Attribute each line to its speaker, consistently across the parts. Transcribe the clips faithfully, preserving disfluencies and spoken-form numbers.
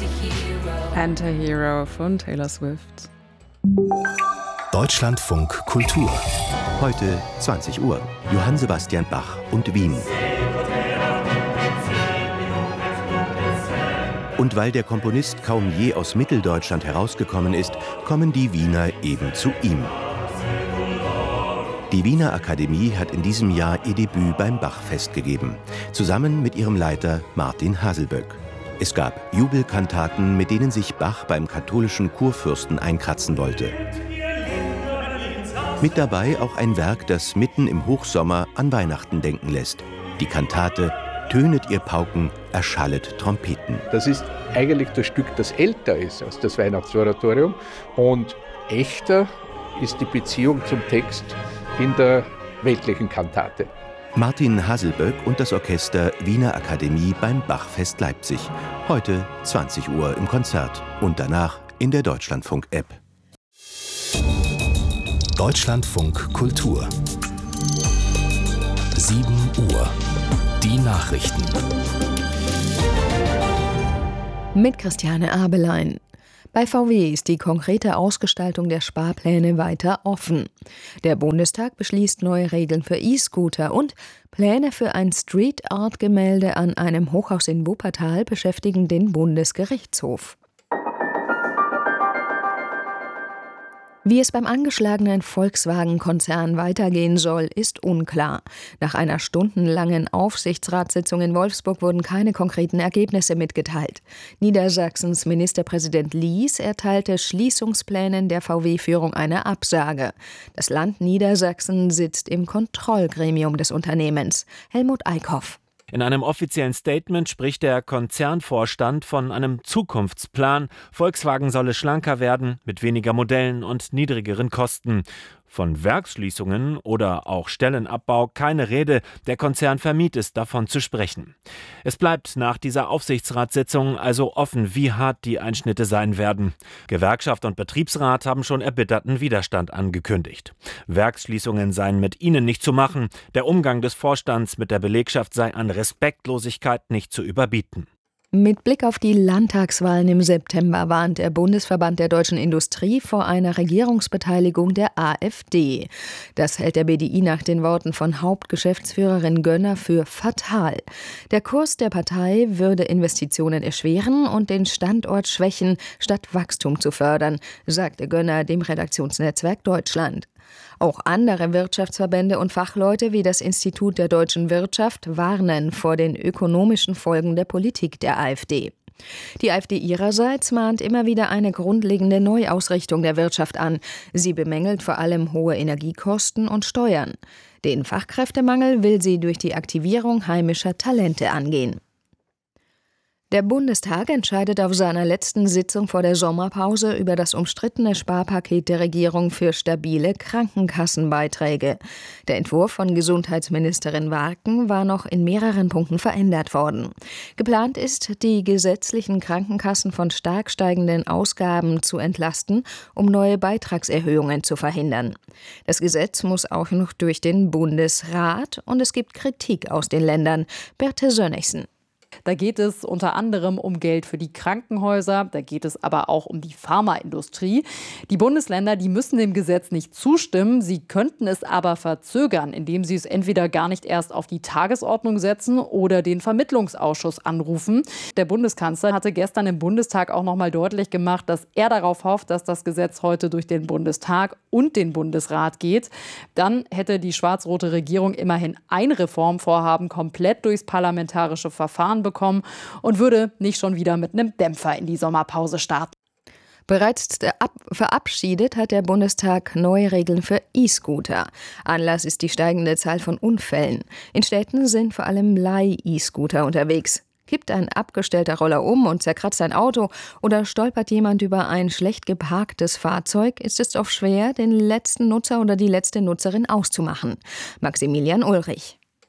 Speaker 1: Anti-Hero von Taylor Swift.
Speaker 2: Deutschlandfunk Kultur. Heute zwanzig Uhr. Johann Sebastian Bach und Wien. Und weil der Komponist kaum je aus Mitteldeutschland herausgekommen ist, kommen die Wiener eben zu ihm. Die Wiener Akademie hat in diesem Jahr ihr Debüt beim Bach-Fest gegeben, zusammen mit ihrem Leiter Martin Haselböck. Es gab Jubelkantaten, mit denen sich Bach beim katholischen Kurfürsten einkratzen wollte. Mit dabei auch ein Werk, das mitten im Hochsommer an Weihnachten denken lässt. Die Kantate »Tönet ihr Pauken, erschallet Trompeten«.
Speaker 3: Das ist eigentlich das Stück, das älter ist als das Weihnachtsoratorium. Und echter ist die Beziehung zum Text in der weltlichen Kantate.
Speaker 2: Martin Haselböck und das Orchester Wiener Akademie beim Bachfest Leipzig. Heute zwanzig Uhr im Konzert und danach in der Deutschlandfunk-App.
Speaker 4: Deutschlandfunk Kultur. sieben Uhr. Die Nachrichten.
Speaker 5: Mit Christiane Abelein. Bei V W ist die konkrete Ausgestaltung der Sparpläne weiter offen. Der Bundestag beschließt neue Regeln für E-Scooter und Pläne für ein Street-Art-Gemälde an einem Hochhaus in Wuppertal beschäftigen den Bundesgerichtshof. Wie es beim angeschlagenen Volkswagen-Konzern weitergehen soll, ist unklar. Nach einer stundenlangen Aufsichtsratssitzung in Wolfsburg wurden keine konkreten Ergebnisse mitgeteilt. Niedersachsens Ministerpräsident Lies erteilte Schließungsplänen der V W-Führung eine Absage. Das Land Niedersachsen sitzt im Kontrollgremium des Unternehmens. Helmut Eickhoff.
Speaker 6: In einem offiziellen Statement spricht der Konzernvorstand von einem Zukunftsplan. Volkswagen solle schlanker werden, mit weniger Modellen und niedrigeren Kosten. Von Werksschließungen oder auch Stellenabbau keine Rede. Der Konzern vermied es, davon zu sprechen. Es bleibt nach dieser Aufsichtsratssitzung also offen, wie hart die Einschnitte sein werden. Gewerkschaft und Betriebsrat haben schon erbitterten Widerstand angekündigt. Werksschließungen seien mit ihnen nicht zu machen. Der Umgang des Vorstands mit der Belegschaft sei an Respektlosigkeit nicht zu überbieten.
Speaker 5: Mit Blick auf die Landtagswahlen im September warnt der Bundesverband der deutschen Industrie vor einer Regierungsbeteiligung der AfD. Das hält der B D I nach den Worten von Hauptgeschäftsführerin Gönner für fatal. Der Kurs der Partei würde Investitionen erschweren und den Standort schwächen, statt Wachstum zu fördern, sagte Gönner dem Redaktionsnetzwerk Deutschland. Auch andere Wirtschaftsverbände und Fachleute wie das Institut der deutschen Wirtschaft warnen vor den ökonomischen Folgen der Politik der AfD. Die AfD ihrerseits mahnt immer wieder eine grundlegende Neuausrichtung der Wirtschaft an. Sie bemängelt vor allem hohe Energiekosten und Steuern. Den Fachkräftemangel will sie durch die Aktivierung heimischer Talente angehen. Der Bundestag entscheidet auf seiner letzten Sitzung vor der Sommerpause über das umstrittene Sparpaket der Regierung für stabile Krankenkassenbeiträge. Der Entwurf von Gesundheitsministerin Warken war noch in mehreren Punkten verändert worden. Geplant ist, die gesetzlichen Krankenkassen von stark steigenden Ausgaben zu entlasten, um neue Beitragserhöhungen zu verhindern. Das Gesetz muss auch noch durch den Bundesrat und es gibt Kritik aus den Ländern. Birte Sönnigsen.
Speaker 7: Da geht es unter anderem um Geld für die Krankenhäuser, da geht es aber auch um die Pharmaindustrie. Die Bundesländer, die müssen dem Gesetz nicht zustimmen, sie könnten es aber verzögern, indem sie es entweder gar nicht erst auf die Tagesordnung setzen oder den Vermittlungsausschuss anrufen. Der Bundeskanzler hatte gestern im Bundestag auch noch mal deutlich gemacht, dass er darauf hofft, dass das Gesetz heute durch den Bundestag und den Bundesrat geht. Dann hätte die schwarz-rote Regierung immerhin ein Reformvorhaben komplett durchs parlamentarische Verfahren bekommen und würde nicht schon wieder mit einem Dämpfer in die Sommerpause starten.
Speaker 5: Bereits verabschiedet hat der Bundestag neue Regeln für E-Scooter. Anlass ist die steigende Zahl von Unfällen. In Städten sind vor allem Leih-E-Scooter unterwegs. Kippt ein abgestellter Roller um und zerkratzt ein Auto oder stolpert jemand über ein schlecht geparktes Fahrzeug, ist es oft schwer, den letzten Nutzer oder die letzte Nutzerin auszumachen. Maximilian Ulrich.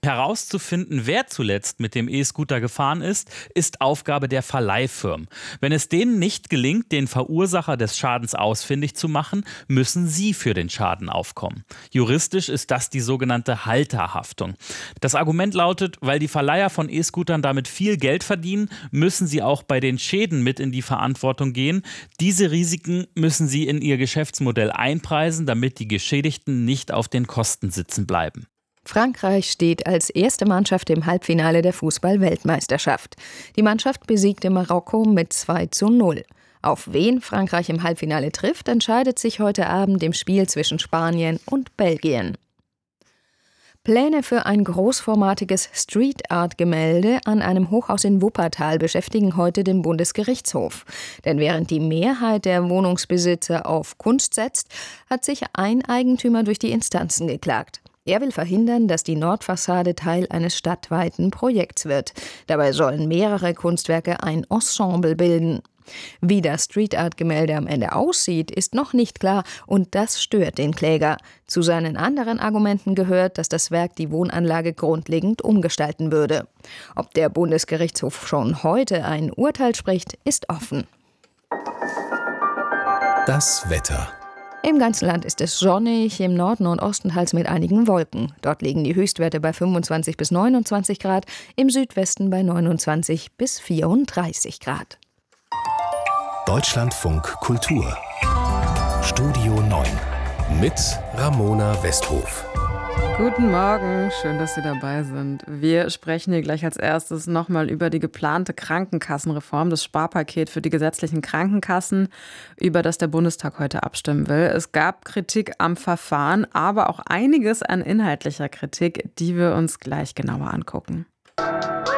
Speaker 8: Herauszufinden, wer zuletzt mit dem E-Scooter gefahren ist, ist Aufgabe der Verleihfirmen. Wenn es denen nicht gelingt, den Verursacher des Schadens ausfindig zu machen, müssen sie für den Schaden aufkommen. Juristisch ist das die sogenannte Halterhaftung. Das Argument lautet, weil die Verleiher von E-Scootern damit viel Geld verdienen, müssen sie auch bei den Schäden mit in die Verantwortung gehen. Diese Risiken müssen sie in ihr Geschäftsmodell einpreisen, damit die Geschädigten nicht auf den Kosten sitzen bleiben.
Speaker 5: Frankreich steht als erste Mannschaft im Halbfinale der Fußball-Weltmeisterschaft. Die Mannschaft besiegte Marokko mit zwei zu null. Auf wen Frankreich im Halbfinale trifft, entscheidet sich heute Abend im Spiel zwischen Spanien und Belgien. Pläne für ein großformatiges Street-Art-Gemälde an einem Hochhaus in Wuppertal beschäftigen heute den Bundesgerichtshof. Denn während die Mehrheit der Wohnungsbesitzer auf Kunst setzt, hat sich ein Eigentümer durch die Instanzen geklagt. Er will verhindern, dass die Nordfassade Teil eines stadtweiten Projekts wird. Dabei sollen mehrere Kunstwerke ein Ensemble bilden. Wie das Street-Art-Gemälde am Ende aussieht, ist noch nicht klar und das stört den Kläger. Zu seinen anderen Argumenten gehört, dass das Werk die Wohnanlage grundlegend umgestalten würde. Ob der Bundesgerichtshof schon heute ein Urteil spricht, ist offen.
Speaker 4: Das Wetter.
Speaker 5: Im ganzen Land ist es sonnig, im Norden und Osten teils mit einigen Wolken. Dort liegen die Höchstwerte bei fünfundzwanzig bis neunundzwanzig Grad, im Südwesten bei neunundzwanzig bis vierunddreißig Grad.
Speaker 4: Deutschlandfunk Kultur. Studio neun mit Ramona Westhof.
Speaker 1: Guten Morgen, schön, dass Sie dabei sind. Wir sprechen hier gleich als erstes nochmal über die geplante Krankenkassenreform, das Sparpaket für die gesetzlichen Krankenkassen, über das der Bundestag heute abstimmen will. Es gab Kritik am Verfahren, aber auch einiges an inhaltlicher Kritik, die wir uns gleich genauer angucken.